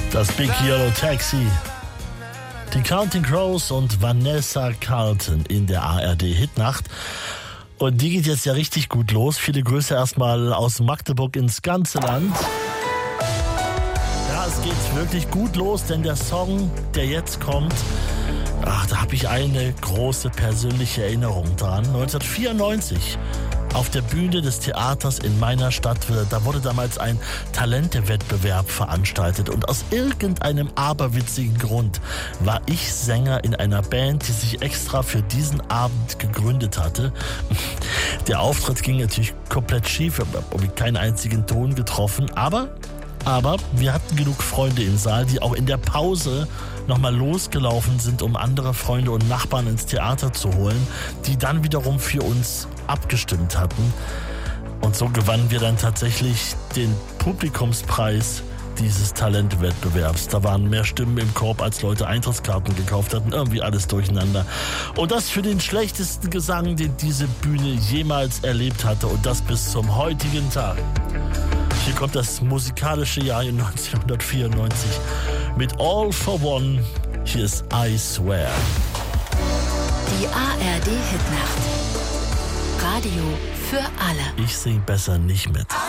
Das Big Yellow Taxi. Die Counting Crows und Vanessa Carlton in der ARD-Hitnacht. Und die geht jetzt ja richtig gut los. Viele Grüße erstmal aus Magdeburg ins ganze Land. Ja, es geht wirklich gut los, denn der Song, der jetzt kommt, da habe ich eine große persönliche Erinnerung dran. 1994 auf der Bühne des Theaters in meiner Stadt, da wurde damals ein Talentewettbewerb veranstaltet und aus irgendeinem aberwitzigen Grund war ich Sänger in einer Band, die sich extra für diesen Abend gegründet hatte. Der Auftritt ging natürlich komplett schief, habe ich keinen einzigen Ton getroffen, aber wir hatten genug Freunde im Saal, die auch in der Pause nochmal losgelaufen sind, um andere Freunde und Nachbarn ins Theater zu holen, die dann wiederum für uns abgestimmt hatten. Und so gewannen wir dann tatsächlich den Publikumspreis dieses Talentwettbewerbs. Da waren mehr Stimmen im Korb, als Leute Eintrittskarten gekauft hatten. Irgendwie alles durcheinander. Und das für den schlechtesten Gesang, den diese Bühne jemals erlebt hatte. Und das bis zum heutigen Tag. Hier kommt das musikalische Jahr 1994 mit All for One. Hier ist I Swear. Die ARD Hitnacht. Radio für alle. Ich sing besser nicht mit.